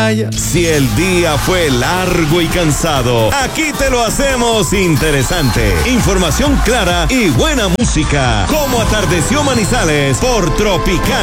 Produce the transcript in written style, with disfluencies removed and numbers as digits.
Si el día fue largo y cansado, aquí te lo hacemos interesante. Información clara y buena música. Como atardeció Manizales por Tropicana.